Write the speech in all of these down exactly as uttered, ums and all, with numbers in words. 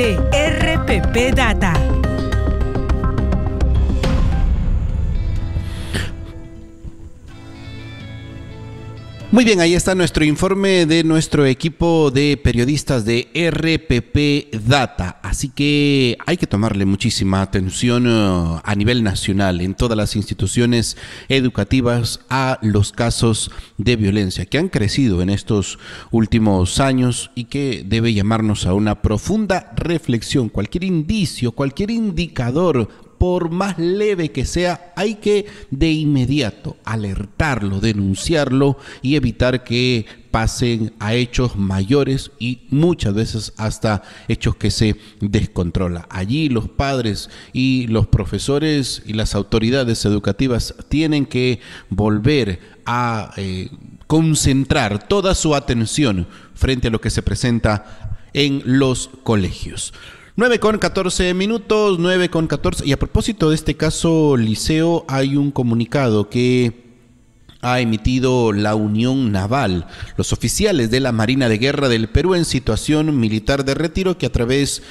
de R P P Data. Muy bien, ahí está nuestro informe de nuestro equipo de periodistas de R P P Data. Así que hay que tomarle muchísima atención uh, a nivel nacional en todas las instituciones educativas a los casos de violencia que han crecido en estos últimos años y que debe llamarnos a una profunda reflexión. Cualquier indicio, cualquier indicador, por más leve que sea, hay que de inmediato alertarlo, denunciarlo y evitar que pasen a hechos mayores y muchas veces hasta hechos que se descontrolan. Allí los padres y los profesores y las autoridades educativas tienen que volver a eh, concentrar toda su atención frente a lo que se presenta en los colegios. nueve con catorce minutos, nueve con catorce. Y a propósito de este caso Liceo, hay un comunicado que ha emitido la Unión Naval, los oficiales de la Marina de Guerra del Perú en situación militar de retiro que a través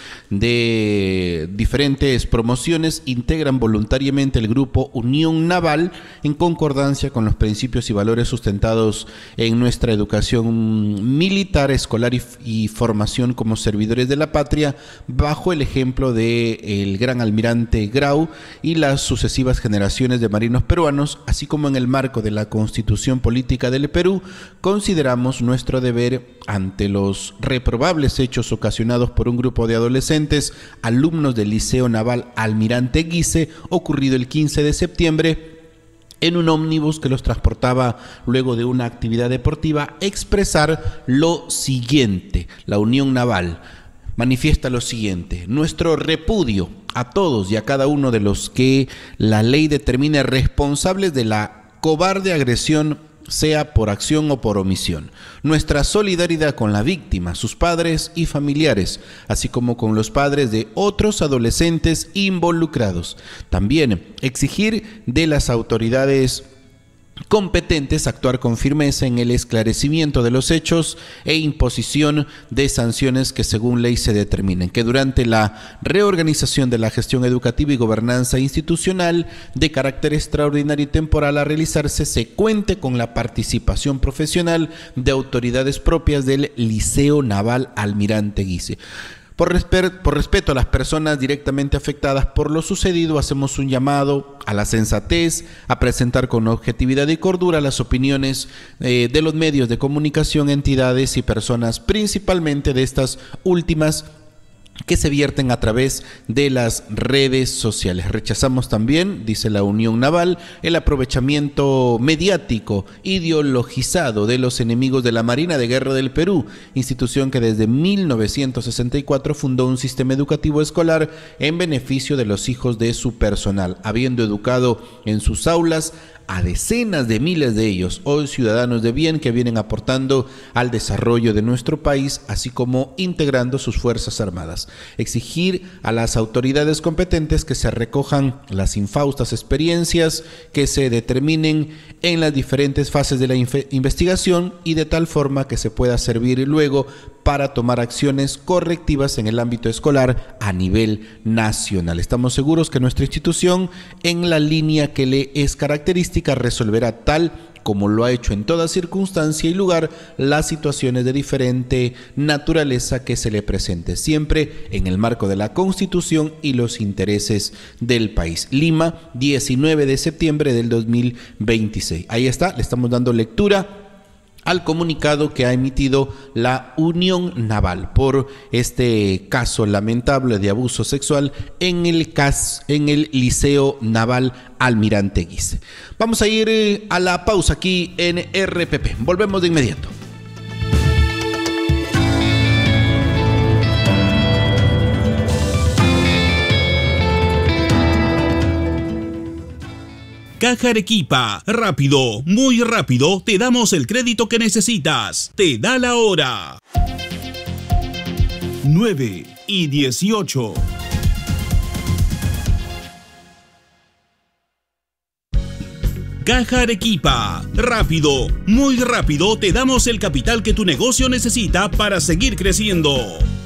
de diferentes promociones integran voluntariamente el grupo Unión Naval en concordancia con los principios y valores sustentados en nuestra educación militar, escolar y, y formación como servidores de la patria, bajo el ejemplo del gran almirante Grau y las sucesivas generaciones de marinos peruanos, así como en el marco de la Constitución Política del Perú. Consideramos nuestro deber ante los reprobables hechos ocasionados por un grupo de adolescentes, alumnos del Liceo Naval Almirante Guise, ocurrido el quince de septiembre en un ómnibus que los transportaba luego de una actividad deportiva, expresar lo siguiente. La Unión Naval manifiesta lo siguiente: nuestro repudio a todos y a cada uno de los que la ley determine responsables de la cobarde agresión, sea por acción o por omisión. Nuestra solidaridad con la víctima, sus padres y familiares, así como con los padres de otros adolescentes involucrados. También exigir de las autoridades competentes actuar con firmeza en el esclarecimiento de los hechos e imposición de sanciones que según ley se determinen. Que durante la reorganización de la gestión educativa y gobernanza institucional de carácter extraordinario y temporal a realizarse, se cuente con la participación profesional de autoridades propias del Liceo Naval Almirante Guise. Por, respeto, por respeto a las personas directamente afectadas por lo sucedido, hacemos un llamado a la sensatez, a presentar con objetividad y cordura las opiniones eh, de los medios de comunicación, entidades y personas, principalmente de estas últimas, que se vierten a través de las redes sociales. Rechazamos también, dice la Unión Naval, el aprovechamiento mediático ideologizado de los enemigos de la Marina de Guerra del Perú, institución que desde mil novecientos sesenta y cuatro fundó un sistema educativo escolar en beneficio de los hijos de su personal, habiendo educado en sus aulas a decenas de miles de ellos, hoy ciudadanos de bien que vienen aportando al desarrollo de nuestro país, así como integrando sus Fuerzas Armadas. Exigir a las autoridades competentes que se recojan las infaustas experiencias que se determinen en las diferentes fases de la investigación y de tal forma que se pueda servir luego para tomar acciones correctivas en el ámbito escolar a nivel nacional. Estamos seguros que nuestra institución, en la línea que le es característica, resolverá tal como lo ha hecho en toda circunstancia y lugar las situaciones de diferente naturaleza que se le presente, siempre en el marco de la Constitución y los intereses del país. Lima, diecinueve de septiembre del dos mil veintiséis. Ahí está, le estamos dando lectura al comunicado que ha emitido la Unión Naval por este caso lamentable de abuso sexual en el, cas en el Liceo Naval Almirante Guise. Vamos a ir a la pausa aquí en R P P. Volvemos de inmediato. Caja Arequipa, rápido, muy rápido, te damos el crédito que necesitas. Te da la hora. nueve y dieciocho. Caja Arequipa, rápido, muy rápido, te damos el capital que tu negocio necesita para seguir creciendo.